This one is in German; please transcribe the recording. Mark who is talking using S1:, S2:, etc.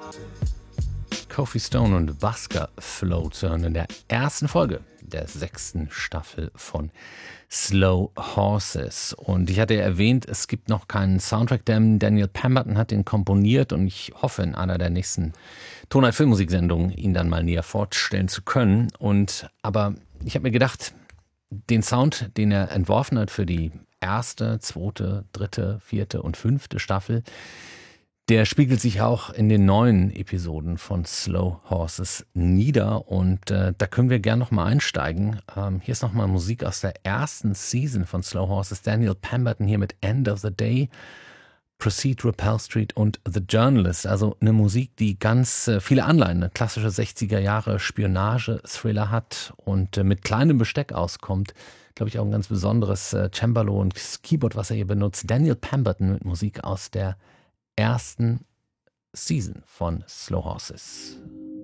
S1: Kofi Stone und Busker Flow zu hören in der ersten Folge der 6. Staffel von Slow Horses. Und ich hatte ja erwähnt, es gibt noch keinen Soundtrack, denn Daniel Pemberton hat den komponiert und ich hoffe, in einer der nächsten Tonart Filmmusiksendungen ihn dann mal näher vorstellen zu können. Aber ich habe mir gedacht, den Sound, den er entworfen hat für die erste, zweite, dritte, vierte und fünfte Staffel, der spiegelt sich auch in den neuen Episoden von Slow Horses nieder und da können wir gerne nochmal einsteigen. Hier ist nochmal Musik aus der ersten Season von Slow Horses. Daniel Pemberton hier mit End of the Day, Proceed, Repel Street und The Journalist. Also eine Musik, die ganz viele Anleihen, eine klassische 60er Jahre Spionage-Thriller hat und mit kleinem Besteck auskommt. Glaube ich auch ein ganz besonderes Cembalo und Keyboard, was er hier benutzt. Daniel Pemberton mit Musik aus der ersten Season von Slow Horses.